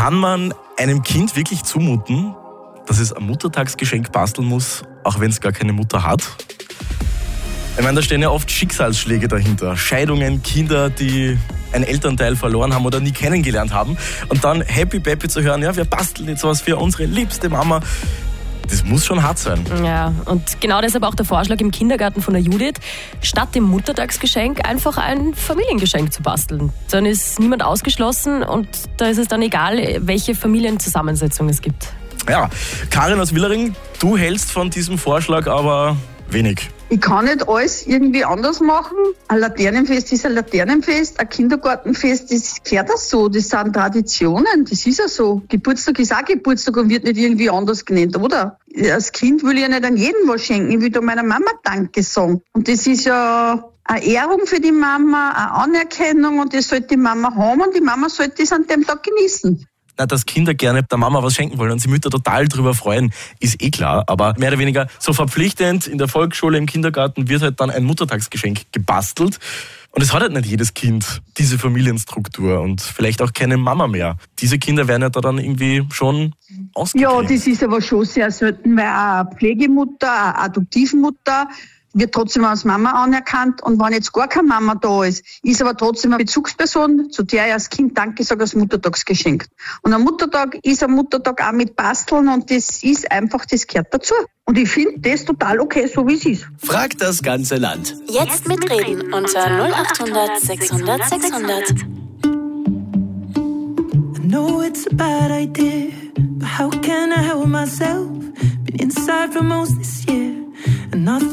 Kann man einem Kind wirklich zumuten, dass es ein Muttertagsgeschenk basteln muss, auch wenn es gar keine Mutter hat? Ich meine, da stehen ja oft Schicksalsschläge dahinter. Scheidungen, Kinder, die einen Elternteil verloren haben oder nie kennengelernt haben. Und dann happy peppy zu hören, ja, wir basteln jetzt was für unsere liebste Mama. Das muss schon hart sein. Ja, und genau deshalb auch der Vorschlag im Kindergarten von der Judith, statt dem Muttertagsgeschenk einfach ein Familiengeschenk zu basteln. Dann ist niemand ausgeschlossen und da ist es dann egal, welche Familienzusammensetzung es gibt. Ja, Karin aus Willering, du hältst von diesem Vorschlag aber wenig. Ich kann nicht alles irgendwie anders machen. Ein Laternenfest ist ein Laternenfest, ein Kindergartenfest, das gehört das so. Das sind Traditionen, das ist ja so. Geburtstag ist auch Geburtstag und wird nicht irgendwie anders genannt, oder? Als Kind will ich ja nicht an jeden was schenken, ich will da meiner Mama Danke sagen. Und das ist ja eine Ehrung für die Mama, eine Anerkennung und das sollte die Mama haben und die Mama sollte es an dem Tag genießen. Dass Kinder gerne der Mama was schenken wollen und sie Mütter total drüber freuen, ist klar. Aber mehr oder weniger so verpflichtend in der Volksschule, im Kindergarten wird halt dann ein Muttertagsgeschenk gebastelt. Und es hat halt nicht jedes Kind diese Familienstruktur und vielleicht auch keine Mama mehr. Diese Kinder werden ja da dann irgendwie schon ausgegrenzt. Ja, das ist aber schon sehr selten, weil eine Pflegemutter, eine Adoptivmutter wird trotzdem als Mama anerkannt und wenn jetzt gar keine Mama da ist, ist aber trotzdem eine Bezugsperson, zu der ich als Kind Danke sage, als Muttertagsgeschenk. Und ein Muttertag ist ein Muttertag auch mit Basteln und das ist einfach, das gehört dazu. Und ich finde das total okay, so wie es ist. Fragt das ganze Land. Jetzt mitreden unter 0800 600 600. I know it's a bad idea, but how can I help myself? Been inside for most this year and nothing.